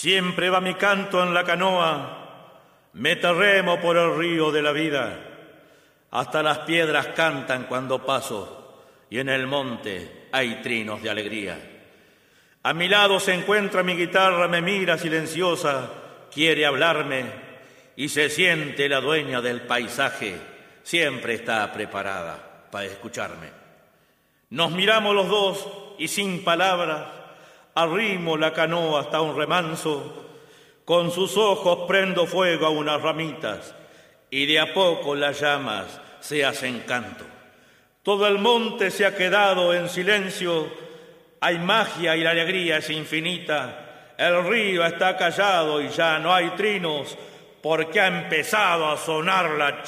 Siempre va mi canto en la canoa, me remo por el río de la vida. Hasta las piedras cantan cuando paso y en el monte hay trinos de alegría. A mi lado se encuentra mi guitarra, me mira silenciosa, quiere hablarme y se siente la dueña del paisaje, siempre está preparada para escucharme. Nos miramos los dos y sin palabras arrimo la canoa hasta un remanso, con sus ojos prendo fuego a unas ramitas y de a poco las llamas se hacen canto. Todo el monte se ha quedado en silencio, hay magia y la alegría es infinita. El río está callado y ya no hay trinos porque ha empezado a sonar la